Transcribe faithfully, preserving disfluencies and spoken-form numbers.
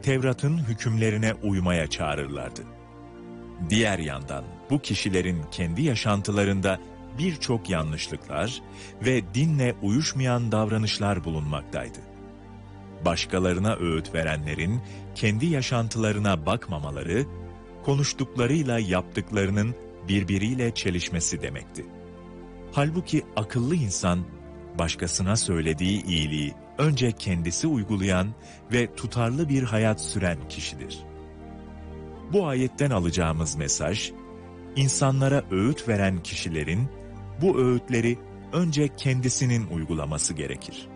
Tevrat'ın hükümlerine uymaya çağırırlardı. Diğer yandan bu kişilerin kendi yaşantılarında birçok yanlışlıklar ve dinle uyuşmayan davranışlar bulunmaktaydı. Başkalarına öğüt verenlerin kendi yaşantılarına bakmamaları, konuştuklarıyla yaptıklarının birbiriyle çelişmesi demekti. Halbuki akıllı insan, başkasına söylediği iyiliği önce kendisi uygulayan ve tutarlı bir hayat süren kişidir. Bu ayetten alacağımız mesaj, insanlara öğüt veren kişilerin bu öğütleri önce kendisinin uygulaması gerekir.